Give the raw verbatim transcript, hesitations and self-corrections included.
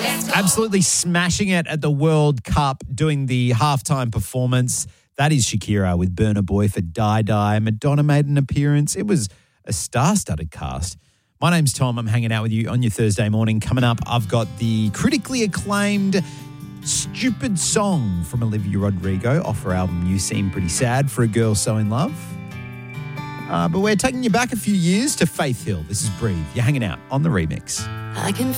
Absolutely smashing it at the World Cup, doing the halftime performance. That is Shakira with Burna Boy for Die Die. Madonna made an appearance. It was a star-studded cast. My name's Tom. I'm hanging out with you on your Thursday morning. Coming up, I've got the critically acclaimed Stupid Song from Olivia Rodrigo off her album You Seem Pretty Sad for a Girl So In Love. Uh, but we're taking you back a few years to Faith Hill. This is Breathe. You're hanging out on the remix. I can